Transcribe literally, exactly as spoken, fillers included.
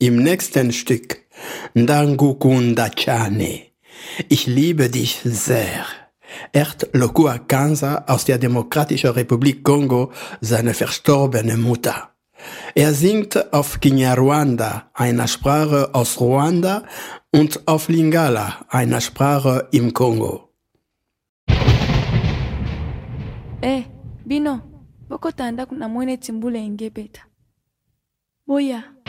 im nächsten Stück Ndangukunda Chane. Ich liebe dich sehr. Ehrt Lokua Kanza aus der Demokratischen Republik Kongo seine verstorbene Mutter. Er singt auf Kinyarwanda, einer Sprache aus Ruanda, und auf Lingala, einer Sprache im Kongo. Eh, bino, boko tanda kuna mwene timbule ingebeta. Boya.